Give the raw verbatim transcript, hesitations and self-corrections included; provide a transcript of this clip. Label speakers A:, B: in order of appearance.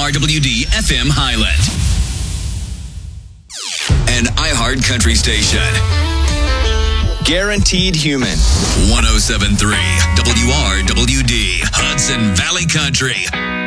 A: R W D F M Highland. An iHeart Country station.
B: Guaranteed Human.
A: one oh seven point three W R W D, Hudson Valley Country.